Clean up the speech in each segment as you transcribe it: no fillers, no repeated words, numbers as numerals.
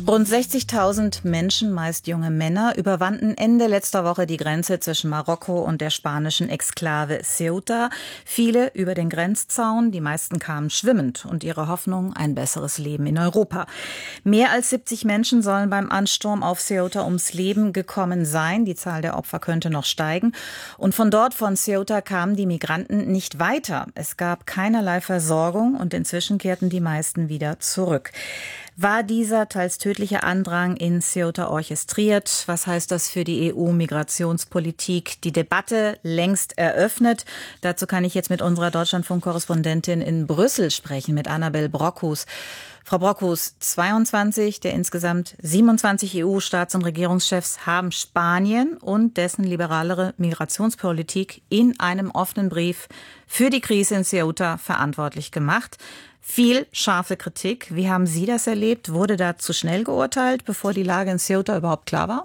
Rund 60.000 Menschen, meist junge Männer, überwanden Ende letzter Woche die Grenze zwischen Marokko und der spanischen Exklave Ceuta. Viele über den Grenzzaun, die meisten kamen schwimmend und ihre Hoffnung ein besseres Leben in Europa. Mehr als 70 Menschen sollen beim Ansturm auf Ceuta ums Leben gekommen sein. Die Zahl der Opfer könnte noch steigen. Und von Ceuta kamen die Migranten nicht weiter. Es gab keinerlei Versorgung und inzwischen kehrten die meisten wieder zurück. War dieser teils tödliche Andrang in Ceuta orchestriert? Was heißt das für die EU-Migrationspolitik? Die Debatte längst eröffnet. Dazu kann ich jetzt mit unserer Deutschlandfunk-Korrespondentin in Brüssel sprechen, mit Annabel Brockhus. Frau Brockhus, 22 der insgesamt 27 EU-Staats- und Regierungschefs haben Spanien und dessen liberalere Migrationspolitik in einem offenen Brief für die Krise in Ceuta verantwortlich gemacht. Viel scharfe Kritik. Wie haben Sie das erlebt? Wurde da zu schnell geurteilt, bevor die Lage in Ceuta überhaupt klar war?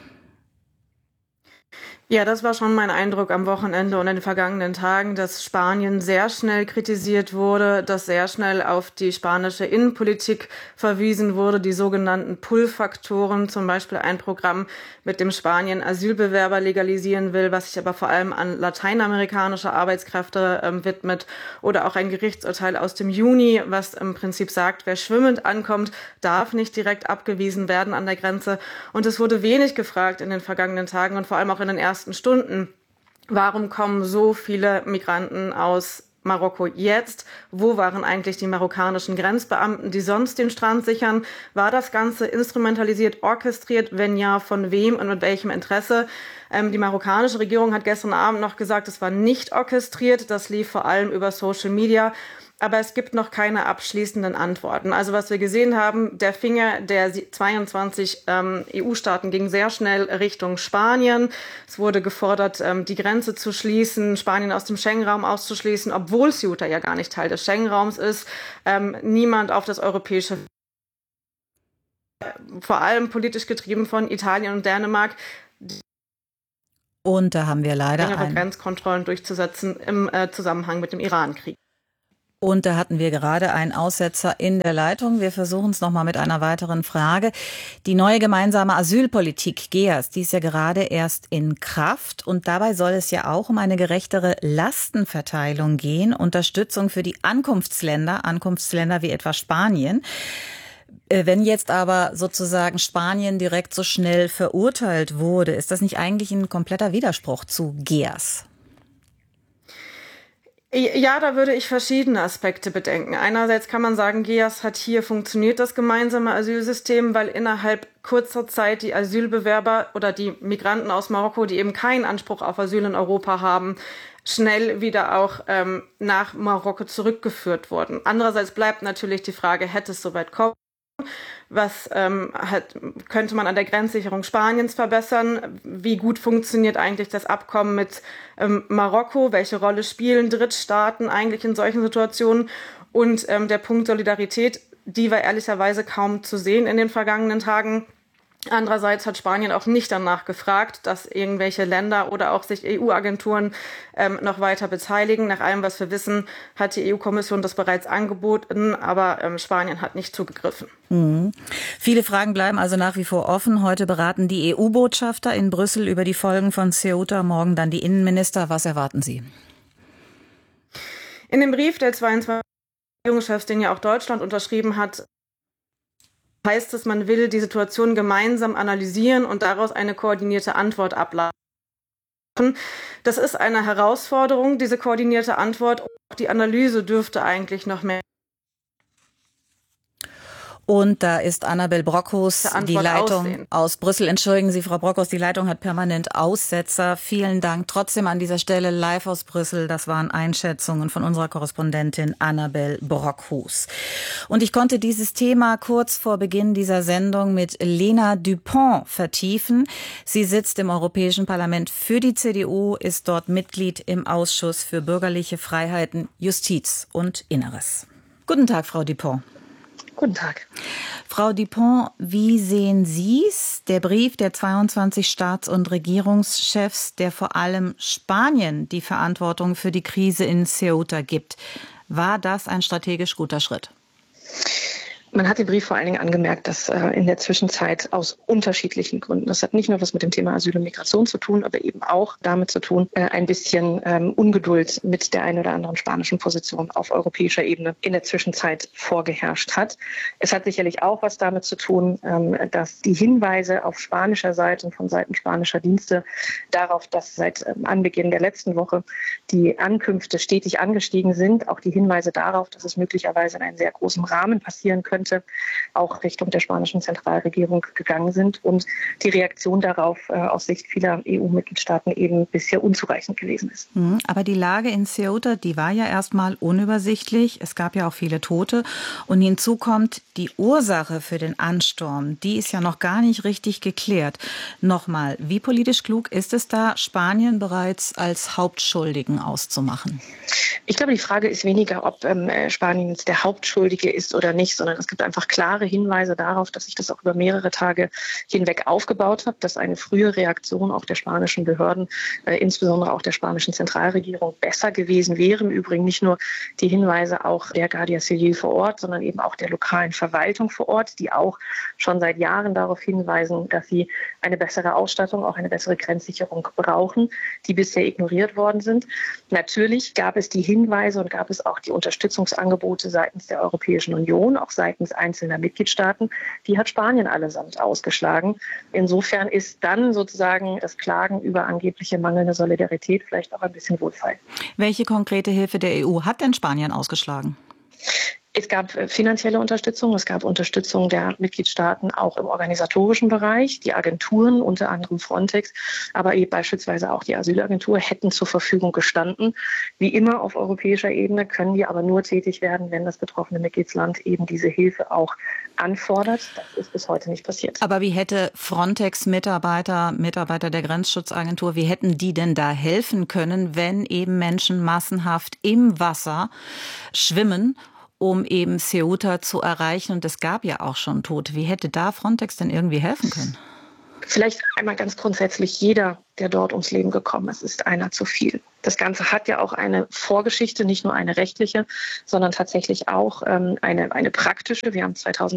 Ja, das war schon mein Eindruck am Wochenende und in den vergangenen Tagen, dass Spanien sehr schnell kritisiert wurde, dass sehr schnell auf die spanische Innenpolitik verwiesen wurde, die sogenannten Pull-Faktoren, zum Beispiel ein Programm, mit dem Spanien Asylbewerber legalisieren will, was sich aber vor allem an lateinamerikanische Arbeitskräfte widmet, oder auch ein Gerichtsurteil aus dem Juni, was im Prinzip sagt, wer schwimmend ankommt, darf nicht direkt abgewiesen werden an der Grenze. Und es wurde wenig gefragt in den vergangenen Tagen und vor allem auch in den ersten Stunden. Warum kommen so viele Migranten aus Marokko jetzt? Wo waren eigentlich die marokkanischen Grenzbeamten, die sonst den Strand sichern? War das Ganze instrumentalisiert, orchestriert? Wenn ja, von wem und mit welchem Interesse? Die marokkanische Regierung hat gestern Abend noch gesagt, es war nicht orchestriert. Das lief vor allem über Social Media. Aber es gibt noch keine abschließenden Antworten. Also was wir gesehen haben, der Finger der 22 EU-Staaten ging sehr schnell Richtung Spanien. Es wurde gefordert, die Grenze zu schließen, Spanien aus dem Schengen-Raum auszuschließen, obwohl Ceuta ja gar nicht Teil des Schengen-Raums ist. Niemand auf das europäische, vor allem politisch getrieben von Italien und Dänemark. Und da haben wir leider Grenzkontrollen durchzusetzen im Zusammenhang mit dem Iran-Krieg. Und da hatten wir gerade einen Aussetzer in der Leitung. Wir versuchen es nochmal mit einer weiteren Frage. Die neue gemeinsame Asylpolitik GEAS, die ist ja gerade erst in Kraft. Und dabei soll es ja auch um eine gerechtere Lastenverteilung gehen. Unterstützung für die Ankunftsländer wie etwa Spanien. Wenn jetzt aber sozusagen Spanien direkt so schnell verurteilt wurde, ist das nicht eigentlich ein kompletter Widerspruch zu GEAS? Ja, da würde ich verschiedene Aspekte bedenken. Einerseits kann man sagen, GEAS hat hier funktioniert, das gemeinsame Asylsystem, weil innerhalb kurzer Zeit die Asylbewerber oder die Migranten aus Marokko, die eben keinen Anspruch auf Asyl in Europa haben, schnell wieder auch nach Marokko zurückgeführt wurden. Andererseits bleibt natürlich die Frage, hätte es soweit kommen? Was könnte man an der Grenzsicherung Spaniens verbessern? Wie gut funktioniert eigentlich das Abkommen mit Marokko? Welche Rolle spielen Drittstaaten eigentlich in solchen Situationen? Und der Punkt Solidarität, die war ehrlicherweise kaum zu sehen in den vergangenen Tagen. Andererseits hat Spanien auch nicht danach gefragt, dass irgendwelche Länder oder auch sich EU-Agenturen noch weiter beteiligen. Nach allem, was wir wissen, hat die EU-Kommission das bereits angeboten, aber Spanien hat nicht zugegriffen. Viele Fragen bleiben also nach wie vor offen. Heute beraten die EU-Botschafter in Brüssel über die Folgen von Ceuta, morgen dann die Innenminister. Was erwarten Sie? In dem Brief der 22 Regierungschefs, den ja auch Deutschland unterschrieben hat, heißt es, man will die Situation gemeinsam analysieren und daraus eine koordinierte Antwort ableiten. Das ist eine Herausforderung, diese koordinierte Antwort. Auch die Analyse dürfte eigentlich noch mehr. Und da ist Annabel Brockhus, die Leitung aus Brüssel. Entschuldigen Sie, Frau Brockhus, die Leitung hat permanent Aussetzer. Vielen Dank trotzdem an dieser Stelle live aus Brüssel. Das waren Einschätzungen von unserer Korrespondentin Annabel Brockhus. Und ich konnte dieses Thema kurz vor Beginn dieser Sendung mit Lena Dupont vertiefen. Sie sitzt im Europäischen Parlament für die CDU, ist dort Mitglied im Ausschuss für bürgerliche Freiheiten, Justiz und Inneres. Guten Tag, Frau Dupont. Guten Tag. Frau Dupont, wie sehen Sie es? Der Brief der 22 Staats- und Regierungschefs, der vor allem Spanien die Verantwortung für die Krise in Ceuta gibt. War das ein strategisch guter Schritt? Man hat den Brief vor allen Dingen angemerkt, dass in der Zwischenzeit aus unterschiedlichen Gründen, das hat nicht nur was mit dem Thema Asyl und Migration zu tun, aber eben auch damit zu tun, ein bisschen Ungeduld mit der einen oder anderen spanischen Position auf europäischer Ebene in der Zwischenzeit vorgeherrscht hat. Es hat sicherlich auch was damit zu tun, dass die Hinweise auf spanischer Seite und von Seiten spanischer Dienste darauf, dass seit Anbeginn der letzten Woche die Ankünfte stetig angestiegen sind, auch die Hinweise darauf, dass es möglicherweise in einem sehr großen Rahmen passieren könnte, auch Richtung der spanischen Zentralregierung gegangen sind und die Reaktion darauf aus Sicht vieler EU-Mitgliedstaaten eben bisher unzureichend gewesen ist. Aber die Lage in Ceuta, die war ja erstmal unübersichtlich. Es gab ja auch viele Tote. Und hinzu kommt, die Ursache für den Ansturm, die ist ja noch gar nicht richtig geklärt. Nochmal, wie politisch klug ist es da, Spanien bereits als Hauptschuldigen auszumachen? Ich glaube, die Frage ist weniger, ob Spanien jetzt der Hauptschuldige ist oder nicht, sondern es gibt einfach klare Hinweise darauf, dass sich das auch über mehrere Tage hinweg aufgebaut hat, dass eine frühe Reaktion auch der spanischen Behörden, insbesondere auch der spanischen Zentralregierung, besser gewesen wäre. Im Übrigen nicht nur die Hinweise auch der Guardia Civil vor Ort, sondern eben auch der lokalen Verwaltung vor Ort, die auch schon seit Jahren darauf hinweisen, dass sie eine bessere Ausstattung, auch eine bessere Grenzsicherung brauchen, die bisher ignoriert worden sind. Natürlich gab es die Hinweise und gab es auch die Unterstützungsangebote seitens der Europäischen Union, auch seitens einzelner Mitgliedstaaten. Die hat Spanien allesamt ausgeschlagen. Insofern ist dann sozusagen das Klagen über angebliche mangelnde Solidarität vielleicht auch ein bisschen wohlfeil. Welche konkrete Hilfe der EU hat denn Spanien ausgeschlagen? Es gab finanzielle Unterstützung, es gab Unterstützung der Mitgliedstaaten auch im organisatorischen Bereich. Die Agenturen, unter anderem Frontex, aber eben beispielsweise auch die Asylagentur, hätten zur Verfügung gestanden. Wie immer auf europäischer Ebene können die aber nur tätig werden, wenn das betroffene Mitgliedsland eben diese Hilfe auch anfordert. Das ist bis heute nicht passiert. Aber wie hätte Frontex-Mitarbeiter der Grenzschutzagentur, wie hätten die denn da helfen können, wenn eben Menschen massenhaft im Wasser schwimmen, um eben Ceuta zu erreichen? Und es gab ja auch schon Tote. Wie hätte da Frontex denn irgendwie helfen können? Vielleicht einmal ganz grundsätzlich, jeder, der dort ums Leben gekommen ist einer zu viel. Das Ganze hat ja auch eine Vorgeschichte, nicht nur eine rechtliche, sondern tatsächlich auch eine praktische. Wir haben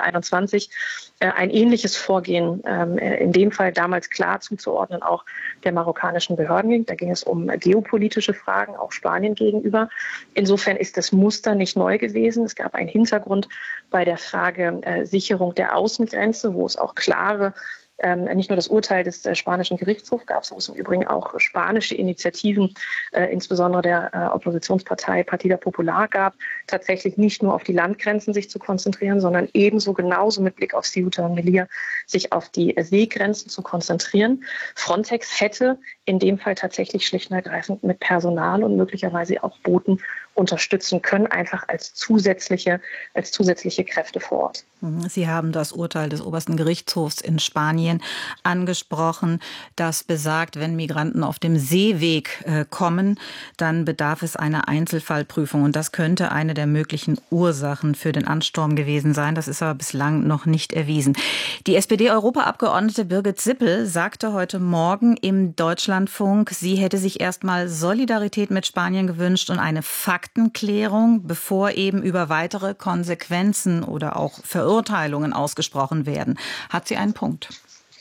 2021 ein ähnliches Vorgehen, in dem Fall damals klar zuzuordnen, auch der marokkanischen Behörden. Da ging es um geopolitische Fragen, auch Spanien gegenüber. Insofern ist das Muster nicht neu gewesen. Es gab einen Hintergrund bei der Frage Sicherung der Außengrenze, wo es auch klare nicht nur das Urteil des spanischen Gerichtshofs gab es, wo es im Übrigen auch spanische Initiativen, insbesondere der Oppositionspartei Partida Popular gab, tatsächlich nicht nur auf die Landgrenzen sich zu konzentrieren, sondern ebenso genauso mit Blick auf Ceuta und Melilla sich auf die Seegrenzen zu konzentrieren. Frontex hätte in dem Fall tatsächlich schlicht und ergreifend mit Personal und möglicherweise auch Booten unterstützen können, einfach als zusätzliche Kräfte vor Ort. Sie haben das Urteil des obersten Gerichtshofs in Spanien angesprochen, das besagt, wenn Migranten auf dem Seeweg kommen, dann bedarf es einer Einzelfallprüfung. Und das könnte eine der möglichen Ursachen für den Ansturm gewesen sein. Das ist aber bislang noch nicht erwiesen. Die SPD-Europaabgeordnete Birgit Sippel sagte heute Morgen im Deutschlandfunk, sie hätte sich erstmal Solidarität mit Spanien gewünscht und eine Faktenklärung, bevor eben über weitere Konsequenzen oder auch Verurteilungen ausgesprochen werden. Hat sie einen Punkt?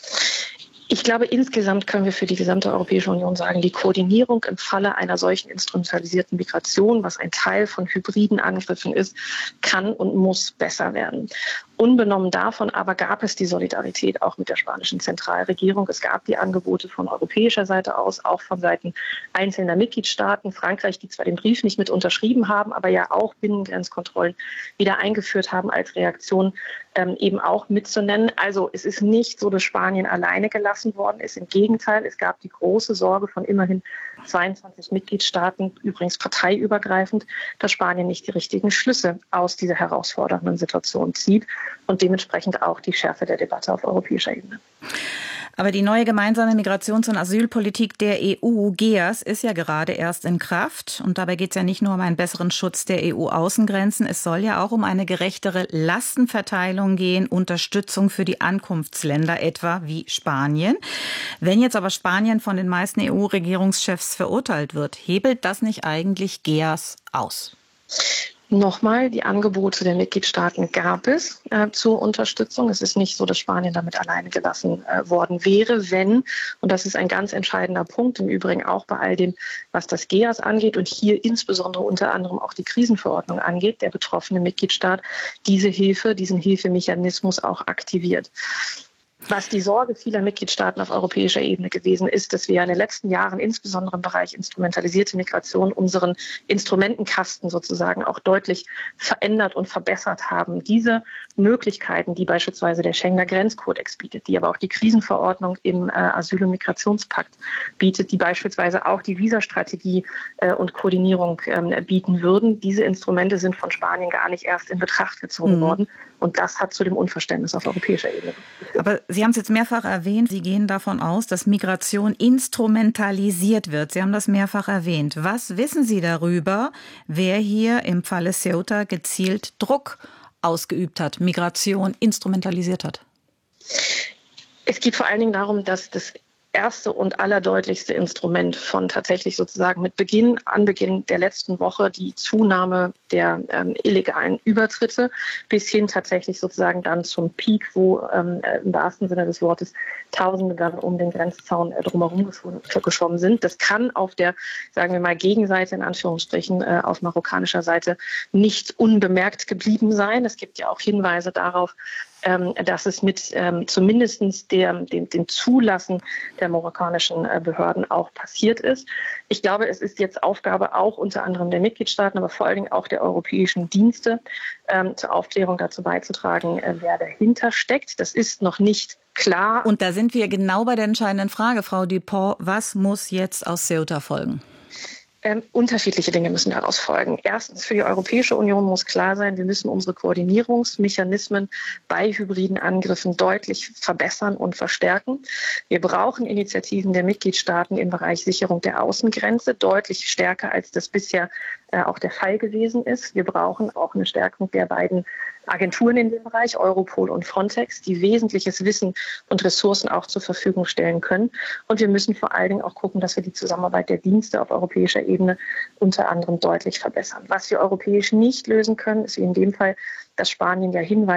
Ich glaube, insgesamt können wir für die gesamte Europäische Union sagen, die Koordinierung im Falle einer solchen instrumentalisierten Migration, was ein Teil von hybriden Angriffen ist, kann und muss besser werden. Unbenommen davon aber gab es die Solidarität auch mit der spanischen Zentralregierung. Es gab die Angebote von europäischer Seite aus, auch von Seiten einzelner Mitgliedstaaten. Frankreich, die zwar den Brief nicht mit unterschrieben haben, aber ja auch Binnengrenzkontrollen wieder eingeführt haben als Reaktion, eben auch mitzunennen. Also es ist nicht so, dass Spanien alleine gelassen worden ist. Im Gegenteil, es gab die große Sorge von immerhin 22 Mitgliedstaaten, übrigens parteiübergreifend, dass Spanien nicht die richtigen Schlüsse aus dieser herausfordernden Situation zieht und dementsprechend auch die Schärfe der Debatte auf europäischer Ebene. Aber die neue gemeinsame Migrations- und Asylpolitik der EU, GEAS, ist ja gerade erst in Kraft. Und dabei geht es ja nicht nur um einen besseren Schutz der EU-Außengrenzen. Es soll ja auch um eine gerechtere Lastenverteilung gehen, Unterstützung für die Ankunftsländer, etwa wie Spanien. Wenn jetzt aber Spanien von den meisten EU-Regierungschefs verurteilt wird, hebelt das nicht eigentlich GEAS aus? Nochmal, die Angebote der Mitgliedstaaten gab es zur Unterstützung. Es ist nicht so, dass Spanien damit alleine gelassen worden wäre, wenn, und das ist ein ganz entscheidender Punkt, im Übrigen auch bei all dem, was das GEAS angeht und hier insbesondere unter anderem auch die Krisenverordnung angeht, der betroffene Mitgliedstaat diesen Hilfemechanismus auch aktiviert. Was die Sorge vieler Mitgliedstaaten auf europäischer Ebene gewesen ist, dass wir in den letzten Jahren insbesondere im Bereich instrumentalisierte Migration unseren Instrumentenkasten sozusagen auch deutlich verändert und verbessert haben. Diese Möglichkeiten, die beispielsweise der Schengener Grenzkodex bietet, die aber auch die Krisenverordnung im Asyl- und Migrationspakt bietet, die beispielsweise auch die Visastrategie und Koordinierung bieten würden. Diese Instrumente sind von Spanien gar nicht erst in Betracht gezogen worden. Und das hat zu dem Unverständnis auf europäischer Ebene geführt. Aber Sie haben es jetzt mehrfach erwähnt, Sie gehen davon aus, dass Migration instrumentalisiert wird. Sie haben das mehrfach erwähnt. Was wissen Sie darüber, wer hier im Falle Ceuta gezielt Druck ausgeübt hat, Migration instrumentalisiert hat? Es geht vor allen Dingen darum, dass das erste und allerdeutlichste Instrument von tatsächlich sozusagen mit Beginn der letzten Woche die Zunahme der illegalen Übertritte bis hin tatsächlich sozusagen dann zum Peak, wo im wahrsten Sinne des Wortes Tausende dann um den Grenzzaun drumherum geschwommen sind. Das kann auf der, sagen wir mal, Gegenseite in Anführungsstrichen auf marokkanischer Seite nicht unbemerkt geblieben sein. Es gibt ja auch Hinweise darauf, dass es mit zumindest dem Zulassen der marokkanischen Behörden auch passiert ist. Ich glaube, es ist jetzt Aufgabe auch unter anderem der Mitgliedstaaten, aber vor allen Dingen auch der europäischen Dienste, zur Aufklärung dazu beizutragen, wer dahinter steckt. Das ist noch nicht klar. Und da sind wir genau bei der entscheidenden Frage, Frau Dupont. Was muss jetzt aus Ceuta folgen? Unterschiedliche Dinge müssen daraus folgen. Erstens, für die Europäische Union muss klar sein, wir müssen unsere Koordinierungsmechanismen bei hybriden Angriffen deutlich verbessern und verstärken. Wir brauchen Initiativen der Mitgliedstaaten im Bereich Sicherung der Außengrenze, deutlich stärker, als das bisher auch der Fall gewesen ist. Wir brauchen auch eine Stärkung der beiden Agenturen in dem Bereich, Europol und Frontex, die wesentliches Wissen und Ressourcen auch zur Verfügung stellen können. Und wir müssen vor allen Dingen auch gucken, dass wir die Zusammenarbeit der Dienste auf europäischer Ebene unter anderem deutlich verbessern. Was wir europäisch nicht lösen können, ist wie in dem Fall, dass Spanien ja hinweist,